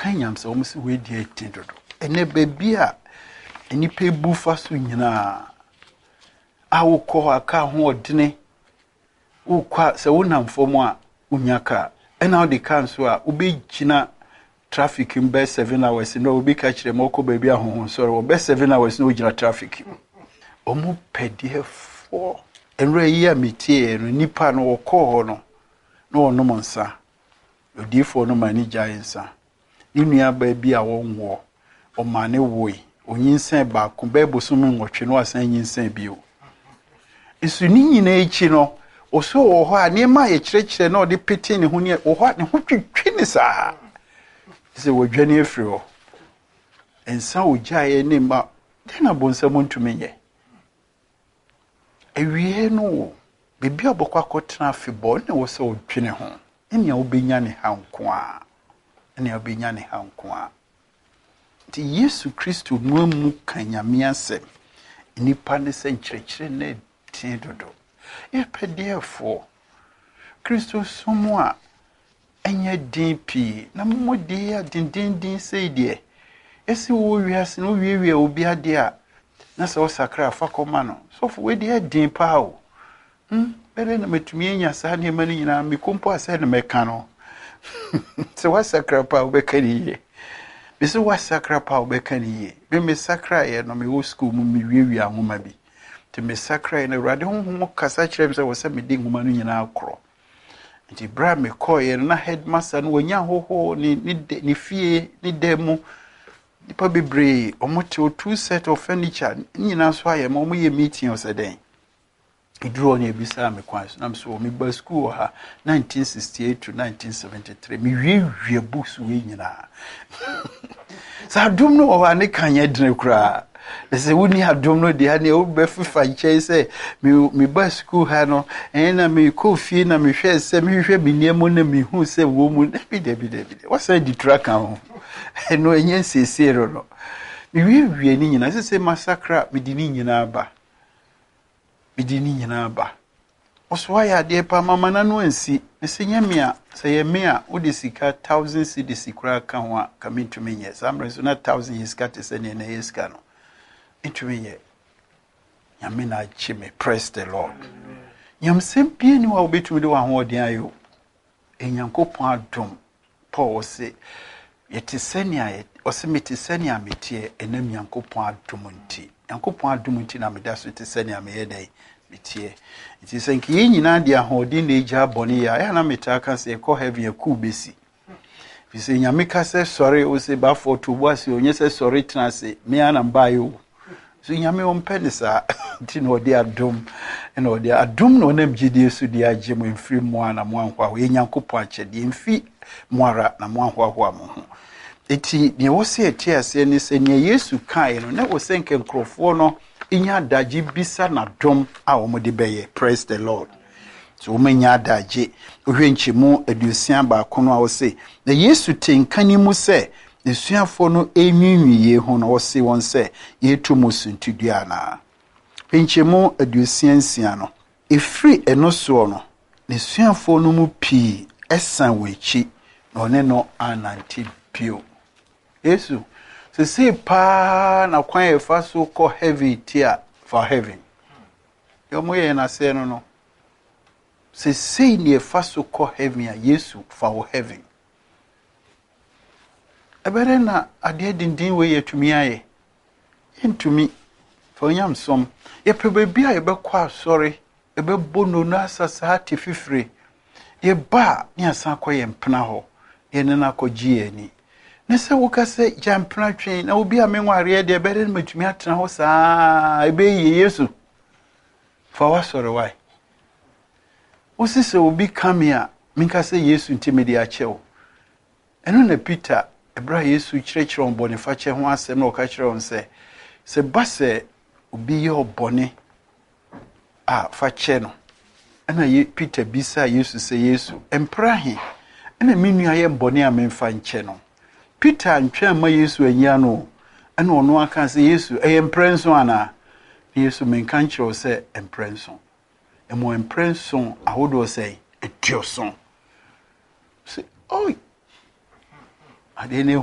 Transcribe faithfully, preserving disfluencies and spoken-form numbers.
kanyam so omo se we di etin dodo ene baby a eni pe bu fa so nyina awo ko aka ho odene wo kwa se wonam fom a unyaka ena odi kan so a obi gina traffic in be seven hours no obi ka kire moko baby ahonhon so ro be seven hours no gina traffic omo pedie fo enre yi a metie no nipa no wo ko ho no no ono monsa odifo no mani giantsa nua baby a wonwo o mane woi onyinsan ba ko be bosomi nwotwe no asan nyinsan bio isu ni nyina echi no oso wo ho a ne ma ye kirekire na odi pete ne ho ne wo ho ne ho twetwe ne saa se wo dwane afiri ho ensa ogya ye ne ma tena bonsam ntumi ye ewie no bebi obokwa akotena afebo ne wo se odwene ho enia obenya ne hanko a enia obenya ne hanko a ti Yesu Kristo mu kanyame asem nipa ne se nkirekire ne tin dodo e pedefo Kristo somo a enye din pi na mmodi ya din din din sei de esi wo wiase no wiewie obi ade a na se wo sakra fa koma no so fo we de din pa o hm bere na metumi enya sa ne mani nyina me kompo asa ne meka no se wa sakra pa obekani ye me se wa sakra pa obekani ye me me sakra ye no me wo school mu me wiewie ahoma bi te me sakra ne rade honhom kasa kire se wo se me di nhoma no nyina akro nti bra me koye na headmaster no wanya hoho ni ni fie ni demo nipa bebre omote two set of furniture nyina so aye ma omo ye meeting o seden iduro ne bisa me kwanso na so me ba school ha nineteen sixty-eight to nineteen seventy-three me wie books we nyina sa dum no wa ne kanye dene kura se woni adom no de ha ne obe fifa nche se me me ba school ha no ena me ko fie na me hwe se me hwe binemo na me hu se wo mu bi de bi de bi de wasa di track am no enye sesero no me wie wie ni nyina se se massacre me di ni nyina ba me di ni nyina ba oswa ya de pa mama na no ansi se nyame a se ye me a wo de sika thousand cedis kura ka ho a ka me ntumi nye samre so na thousand yeska te se ne na yeska no ntumi ye nyame na chime. Praise the Lord. Nyam sempie ni wa obetumi de wa ho odin ayo enyankopon adom Paul se yete senia ye ose meti senia metie enam nyankopon adom nti nyankopon adom nti na meda so te senia me ye dai metie nti senki ye nyina de ahodin na eja boni ya ya na metaka se ko heaven ku besi bisi nyame ka se sorry o se ba for to boase onye se sorry transe me ana mbayo so nyame on penisa nti no de adom ena ode adom no na mgidi esu de agye mo mfiri mo ana mo anhwa ho enyankopon akyede mfi moara na mo anhwa ho amo ho eti ne wo se eti ase ne se ne Yesu kai no na wo se nke nkrofo no enya adagye bisa na dom a wo de beye. Praise the Lord. So wo menya adagye ohwe nchemu adusian ba kono a wo se na Yesu tenkani mu se nesuafo no enwinwiye ho no wo se won se yetu musuntudua na nchemu adusian sia no efri eno so no nesuafo no mu pi esan wechi no ne no ananti pio Yesu se se pa na kwan e fa so ko heavy tia for heaven yo moye na se no no se se ni e fa so ko heaven a Yesu for heaven ebere na ade dindin we yetumi aye yentumi for nyam som ye pebebia ye be kwa sorry e be bono na asasa ati fifire ye ba ni asan koye mpena ho ye ne na kogie ani ne se wo ka se jampena twen na obi amenware de ebere na matumi atena ho saa ebe ye Yesu for wa sorry why wo se obi kamia minka se Yesu ntimedi a chewo eno na Peter ebra Yesu kirechiro mbonifa che ho asem na okachiro on se se base obi ye obone a fa che no ana ye Peter bisa Yesu se Yesu emprahe ana minu aye mbone a memfa nche no Peter ntwa ma Yesu anya no ana ono aka se Yesu eye mprenso ana Yesu menka nchiro se emprenso emo emprenso ahodo se etioson se oi ade ne